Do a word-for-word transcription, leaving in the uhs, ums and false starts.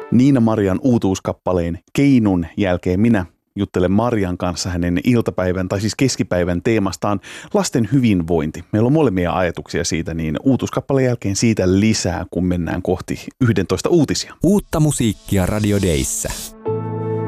Niina Marian uutuuskappaleen Keinun jälkeen minä juttelen Marian kanssa hänen iltapäivän tai siis keskipäivän teemastaan lasten hyvinvointi. Meillä on molemmia ajatuksia siitä, niin uutuuskappaleen jälkeen siitä lisää, kun mennään kohti yhdentoista uutisia. Uutta musiikkia Radio Dayssä.